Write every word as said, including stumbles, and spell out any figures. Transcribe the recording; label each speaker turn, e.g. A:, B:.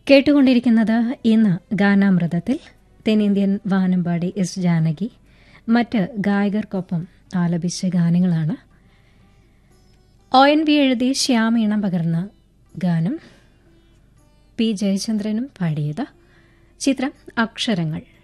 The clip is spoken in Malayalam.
A: കേട്ടുകൊണ്ടിരിക്കുന്നത് ഇന്ന് ഗാനാമൃതത്തിൽ തെന്നിന്ത്യൻ വാനമ്പാടി എസ് ജാനകി മറ്റ് ഗായകർക്കൊപ്പം ആലപിച്ച ഗാനങ്ങളാണ്. ഒ എൻ വി എഴുതി ശ്യാമീണം പകർന്ന ഗാനം പി ജയചന്ദ്രനും പാടിയത്. ചിത്രം അക്ഷരങ്ങൾ.